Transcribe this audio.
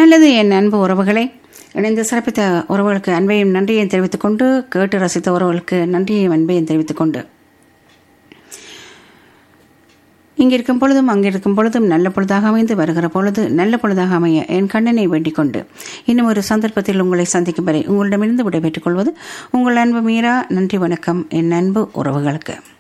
நல்லது என் அன்பு உறவுகளை. இணைந்து சிறப்பித்த உறவுகளுக்கு அன்பையும் நன்றியையும் தெரிவித்துக் கொண்டு, கேட்டு ரசித்த உறவுகளுக்கு நன்றியையும் அன்பையும் தெரிவித்துக் கொண்டு, இங்கிருக்கும் பொழுதும் அங்கிருக்கும் பொழுதும் நல்ல பொழுதாக அமைந்து வருகிற பொழுது நல்ல பொழுதாக அமைய என் கண்ணனை வேண்டிக் கொண்டு, இன்னும் ஒரு சந்தர்ப்பத்தில் உங்களை சந்திக்கும் வரை உங்களிடமிருந்து விடைபெற்றுக் கொள்வது உங்கள் அன்பு மீரா. நன்றி, வணக்கம் என் அன்பு உறவுகளுக்கு.